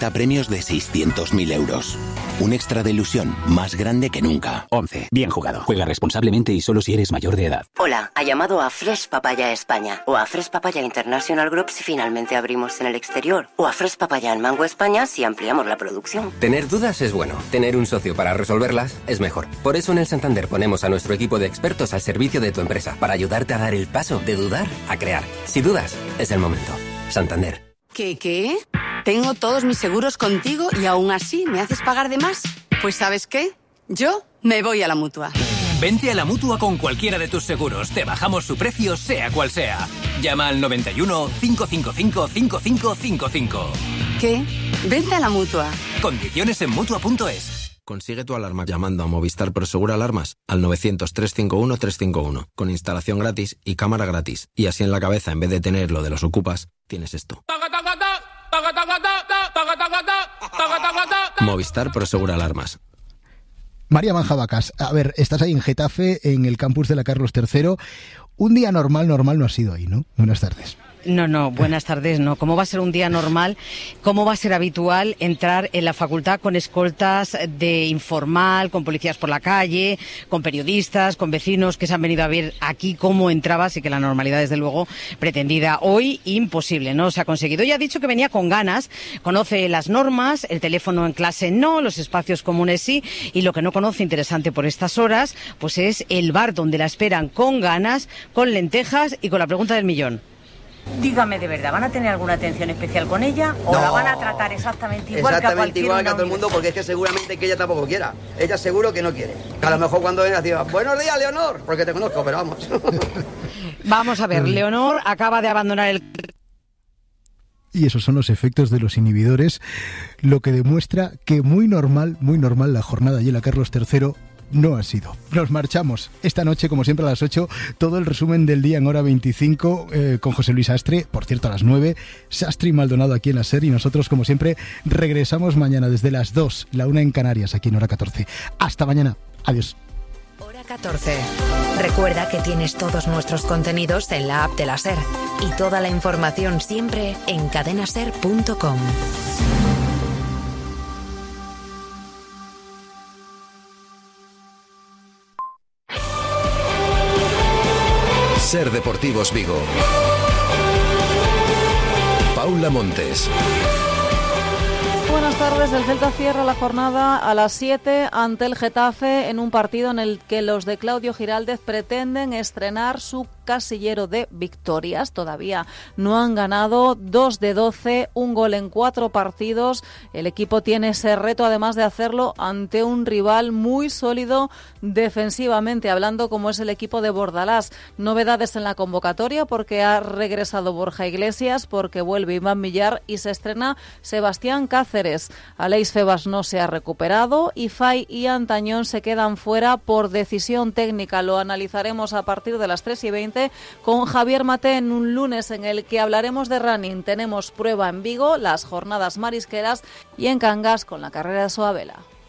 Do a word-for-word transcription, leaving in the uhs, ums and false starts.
Opta premios de seiscientos mil euros. Un extra de ilusión más grande que nunca. once. Bien jugado. Juega responsablemente y solo si eres mayor de edad. Hola, ha llamado a Fresh Papaya España o a Fresh Papaya International Group si finalmente abrimos en el exterior o a Fresh Papaya en Mango España si ampliamos la producción. Tener dudas es bueno. Tener un socio para resolverlas es mejor. Por eso en el Santander ponemos a nuestro equipo de expertos al servicio de tu empresa para ayudarte a dar el paso de dudar a crear. Si dudas, es el momento. Santander. ¿Qué, qué? Tengo todos mis seguros contigo y aún así me haces pagar de más. Pues ¿sabes qué? Yo me voy a la Mutua. Vente a la Mutua con cualquiera de tus seguros. Te bajamos su precio, sea cual sea. Llama al noventa y uno, cinco cinco cinco, cinco cinco cinco cinco. ¿Qué? Vente a la Mutua. Condiciones en Mutua punto es. Consigue tu alarma llamando a Movistar Prosegur Alarmas al novecientos, trescientos cincuenta y uno, trescientos cincuenta y uno, con instalación gratis y cámara gratis. Y así en la cabeza, en vez de tener lo de los ocupas, tienes esto. Movistar Prosegur Alarmas. María Manjabacas, a ver, estás ahí en Getafe, en el campus de la Carlos tercero. Un día normal, normal no ha sido ahí, ¿no? Buenas tardes. No, no, buenas tardes, no. ¿Cómo va a ser un día normal? ¿Cómo va a ser habitual entrar en la facultad con escoltas de informal, con policías por la calle, con periodistas, con vecinos que se han venido a ver aquí cómo entraba? Así que la normalidad, desde luego, pretendida hoy, imposible, no se ha conseguido. Ya ha dicho que venía con ganas, conoce las normas, el teléfono en clase no, los espacios comunes sí, y lo que no conoce, interesante por estas horas, pues es el bar donde la esperan con ganas, con lentejas y con la pregunta del millón. Dígame de verdad, ¿van a tener alguna atención especial con ella o no, la van a tratar exactamente igual exactamente que a cualquier igual que a todo el mundo? Porque es que seguramente que ella tampoco quiera. Ella seguro que no quiere. A lo mejor cuando venga diga, buenos días, Leonor, porque te conozco, pero vamos. Vamos a ver, Leonor acaba de abandonar el... Y esos son los efectos de los inhibidores, lo que demuestra que muy normal, muy normal la jornada allí en la Carlos tercero no ha sido. Nos marchamos. Esta noche, como siempre, a las ocho, todo el resumen del día en hora veinticinco eh, con José Luis Astre, por cierto, a las nueve, Sastre y Maldonado aquí en la SER, y nosotros, como siempre, regresamos mañana desde las dos, la una en Canarias, aquí en hora catorce. Hasta mañana. Adiós. Hora catorce. Recuerda que tienes todos nuestros contenidos en la app de la SER y toda la información siempre en cadena ser punto com. SER Deportivos Vigo. Paula Montes. Buenas tardes. El Celta cierra la jornada a las siete ante el Getafe en un partido en el que los de Claudio Giraldez pretenden estrenar su casillero de victorias. Todavía no han ganado, dos de doce, un gol en cuatro partidos. El equipo tiene ese reto, además de hacerlo ante un rival muy sólido defensivamente, hablando como es el equipo de Bordalás. Novedades en la convocatoria porque ha regresado Borja Iglesias, porque vuelve Iván Villar y se estrena Sebastián Cáceres. Aleix Febas no se ha recuperado y Fay y Antañón se quedan fuera por decisión técnica. Lo analizaremos a partir de las tres y veinte con Javier Maté en un lunes en el que hablaremos de running. Tenemos prueba en Vigo, las jornadas marisqueras, y en Cangas con la carrera de Soavela.